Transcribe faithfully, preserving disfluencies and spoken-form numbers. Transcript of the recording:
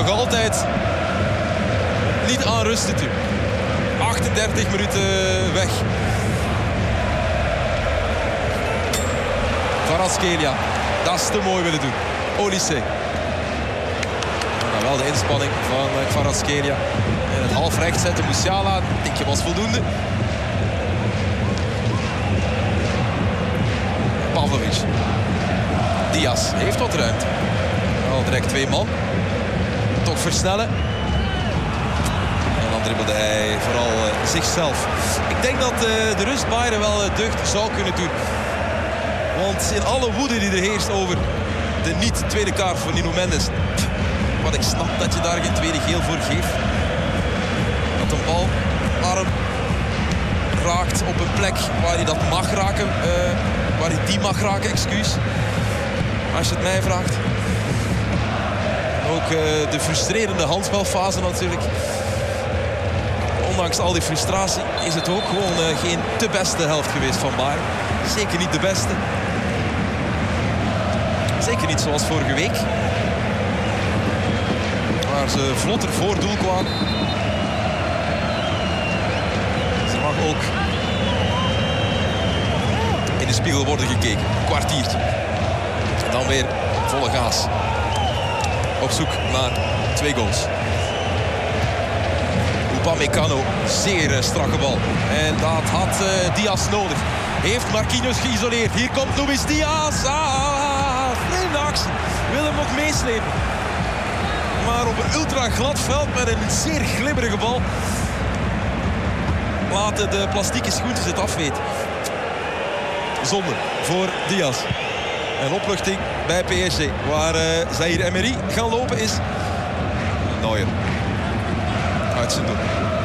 nog altijd niet aan rusten toe. achtendertig minuten weg. Kvaratskhelia, dat is te mooi willen doen. Olysee. Nou, wel de inspanning van Kvaratskhelia. En het half recht zetten Musiala, denk je, was voldoende. Pavlovic. Diaz heeft wat ruimte. Al direct twee man. Toch versnellen. En dan dribbelde hij vooral uh, zichzelf. Ik denk dat uh, de rust Bayern wel uh, deugd zou kunnen doen. Want in alle woede die er heerst over de niet-tweede kaart van Nuno Mendes. Wat ik snap dat je daar geen tweede geel voor geeft. Dat een bal arm raakt op een plek waar hij dat mag raken. Uh, waar hij die mag raken, excuus. Als je het mij vraagt. Ook uh, de frustrerende handspelfase natuurlijk. Ondanks al die frustratie is het ook gewoon uh, geen te beste helft geweest van Bayern. Zeker niet de beste. Zeker niet zoals vorige week. Waar ze vlotter voor doel kwamen. Ze mag ook in de spiegel worden gekeken. Kwartiertje. En dan weer volle gaas. Op zoek naar twee goals. Upamecano, zeer uh, strakke bal. En dat had uh, Diaz nodig. Heeft Marquinhos geïsoleerd. Hier komt Luis Diaz. Ah, vreemde actie. Wil hem nog meeslepen. Maar op een ultra glad veld met een zeer glibberige bal laten de plastieke schoentjes het afweten. Zonde voor Diaz. En opluchting bij P S G. Waar uh, Zaïre Emery gaan lopen is Neuer. Uit zijn doel.